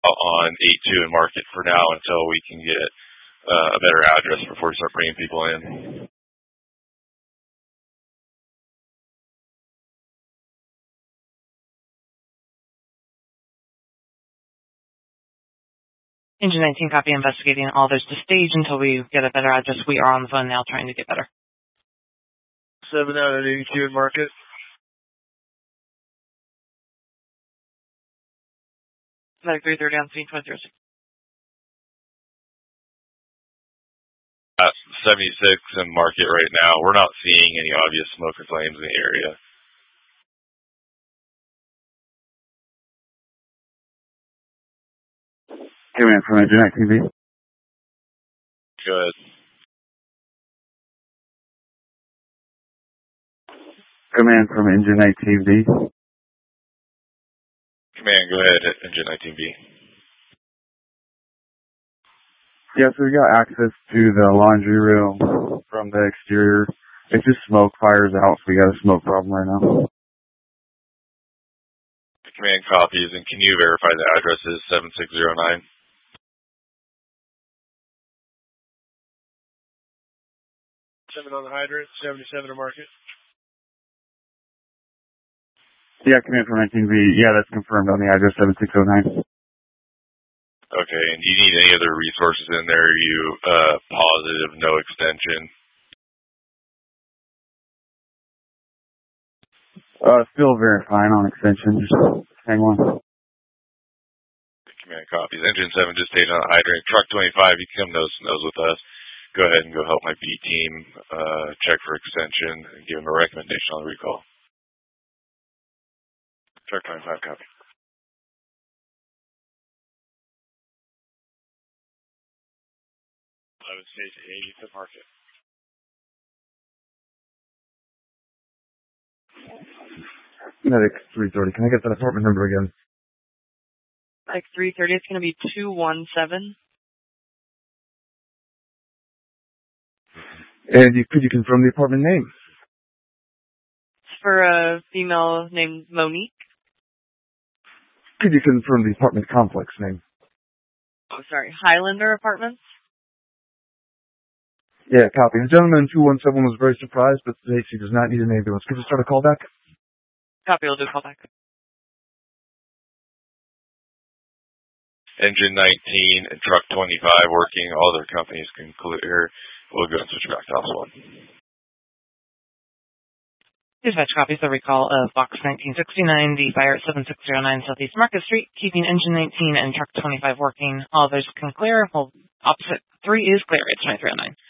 on 82 and Market for now until we can get a better address before we start bringing people in. Engine 19, copy, investigating all there's to stage until we get a better address. We are on the phone now trying to get better. 7 out at 82 in Market. Medic 330 on scene 2006. 76 in Market right now. We're not seeing any obvious smoke or flames in the area. Command from Engine 19B. Good. Command from Engine 19B. Command, go ahead, Engine 19B. Yeah, so we got access to the laundry room from the exterior. It's just smoke, fire's out, so we got a smoke problem right now. Command copies, and can you verify the address is 7609? Seven on the hydrant, 77 to Market. Yeah, command from 19B. Yeah, that's confirmed on the address 7609. Okay, and do you need any other resources in there? Are you positive, no extension? Still verifying on extension. Just hang on. Command copies. Engine 7 just stayed on the hydrant. Truck 25, you can come nose to nose with us. Go ahead and go help my B team check for extension and give them a recommendation on the recall. Truck 25, copy. I would say to 80 to Market. Medic 330. Can I get that apartment number again? Medic 330, it's going to be 217. And could you confirm the apartment name? It's for a female named Monique. Could you confirm the apartment complex name? Oh, sorry. Highlander Apartments? Yeah, copy. The gentleman in 217 was very surprised, but states he does not need an ambulance. Could you start a callback? Copy, we'll do a callback. Engine 19 and Truck 25 working. All their companies can clear. We'll go and switch back to House 1. Dispatch copies the recall of Box 1969, the fire at 7609 Southeast Market Street, keeping Engine 19 and Truck 25 working. All others can clear. Well, opposite 3 is clear. It's 2309.